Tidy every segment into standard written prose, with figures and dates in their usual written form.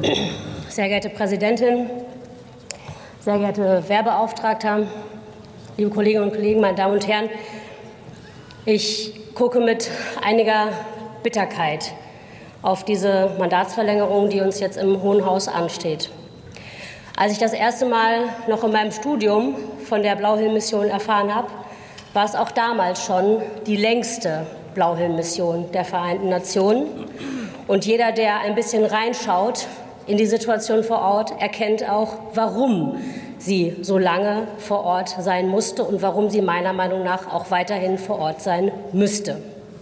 Sehr geehrte Präsidentin, sehr geehrte Wehrbeauftragter, liebe Kolleginnen und Kollegen, meine Damen und Herren! Ich gucke mit einiger Bitterkeit auf diese Mandatsverlängerung, die uns jetzt im Hohen Haus ansteht. Als ich das erste Mal noch in meinem Studium von der Blauhelm-Mission erfahren habe, war es auch damals schon die längste Blauhelm-Mission der Vereinten Nationen. Und jeder, der ein bisschen reinschaut in die Situation vor Ort, erkennt auch, warum sie so lange vor Ort sein musste und warum sie meiner Meinung nach auch weiterhin vor Ort sein müsste.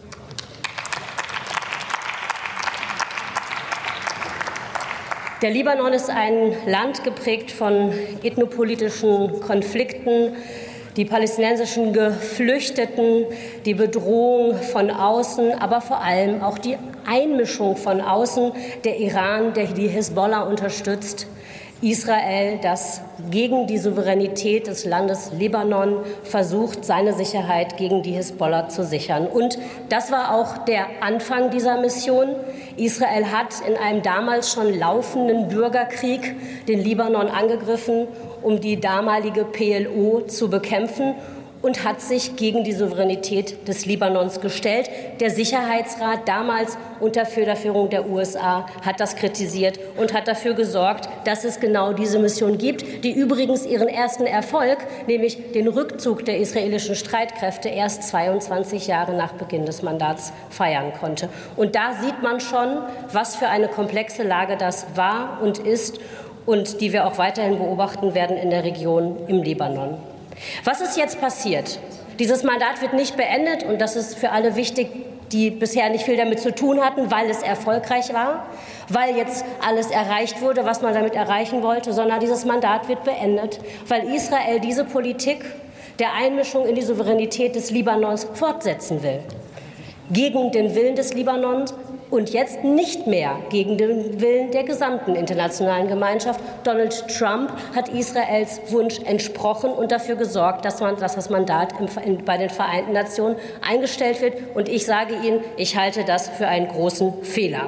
Der Libanon ist ein Land geprägt von ethnopolitischen Konflikten, die palästinensischen Geflüchteten, die Bedrohung von außen, aber vor allem auch die Einmischung von außen, der Iran, der die Hisbollah unterstützt, Israel, das gegen die Souveränität des Landes Libanon versucht, seine Sicherheit gegen die Hisbollah zu sichern. Und das war auch der Anfang dieser Mission. Israel hat in einem damals schon laufenden Bürgerkrieg den Libanon angegriffen, um die damalige PLO zu bekämpfen, und hat sich gegen die Souveränität des Libanons gestellt. Der Sicherheitsrat damals unter Federführung der USA hat das kritisiert und hat dafür gesorgt, dass es genau diese Mission gibt, die übrigens ihren ersten Erfolg, nämlich den Rückzug der israelischen Streitkräfte, erst 22 Jahre nach Beginn des Mandats feiern konnte. Und da sieht man schon, was für eine komplexe Lage das war und ist und die wir auch weiterhin beobachten werden in der Region im Libanon. Was ist jetzt passiert? Dieses Mandat wird nicht beendet, und das ist für alle wichtig, die bisher nicht viel damit zu tun hatten, weil es erfolgreich war, weil jetzt alles erreicht wurde, was man damit erreichen wollte, sondern dieses Mandat wird beendet, weil Israel diese Politik der Einmischung in die Souveränität des Libanons fortsetzen will. Gegen den Willen des Libanons und jetzt nicht mehr gegen den Willen der gesamten internationalen Gemeinschaft. Donald Trump hat Israels Wunsch entsprochen und dafür gesorgt, dass das Mandat bei den Vereinten Nationen eingestellt wird. Und ich sage Ihnen, ich halte das für einen großen Fehler.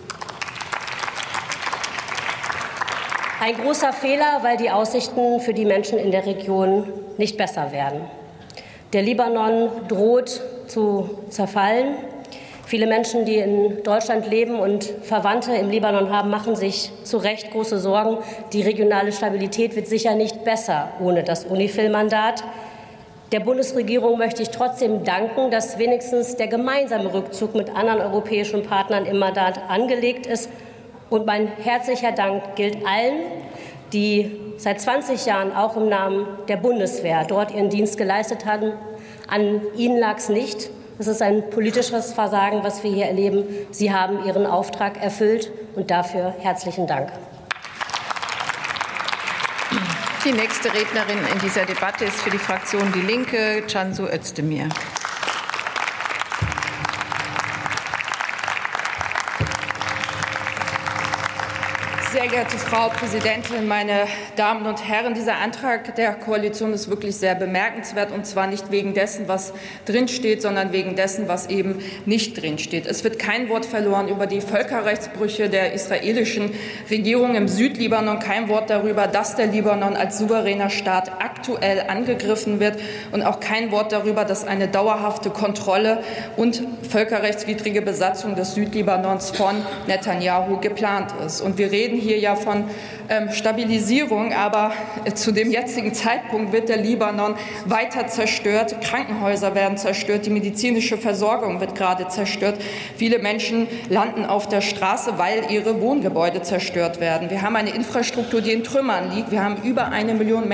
Ein großer Fehler, weil die Aussichten für die Menschen in der Region nicht besser werden. Der Libanon droht zu zerfallen. Viele Menschen, die in Deutschland leben und Verwandte im Libanon haben, machen sich zu Recht große Sorgen. Die regionale Stabilität wird sicher nicht besser ohne das UNIFIL-Mandat. Der Bundesregierung möchte ich trotzdem danken, dass wenigstens der gemeinsame Rückzug mit anderen europäischen Partnern im Mandat angelegt ist. Und mein herzlicher Dank gilt allen, die seit 20 Jahren auch im Namen der Bundeswehr dort ihren Dienst geleistet haben. An Ihnen lag es nicht. Es ist ein politisches Versagen, was wir hier erleben. Sie haben Ihren Auftrag erfüllt, und dafür herzlichen Dank. Die nächste Rednerin in dieser Debatte ist für die Fraktion Die Linke, Cansu Özdemir. Sehr geehrte Frau Präsidentin, meine Damen und Herren! Dieser Antrag der Koalition ist wirklich sehr bemerkenswert, und zwar nicht wegen dessen, was drinsteht, sondern wegen dessen, was eben nicht drinsteht. Es wird kein Wort verloren über die Völkerrechtsbrüche der israelischen Regierung im Südlibanon, kein Wort darüber, dass der Libanon als souveräner Staat aktuell angegriffen wird, und auch kein Wort darüber, dass eine dauerhafte Kontrolle und völkerrechtswidrige Besatzung des Südlibanons von Netanyahu geplant ist. Und wir reden hier ja von Stabilisierung, aber zu dem jetzigen Zeitpunkt wird der Libanon weiter zerstört. Krankenhäuser werden zerstört, die medizinische Versorgung wird gerade zerstört. Viele Menschen landen auf der Straße, weil ihre Wohngebäude zerstört werden. Wir haben eine Infrastruktur, die in Trümmern liegt. Wir haben über 1 Million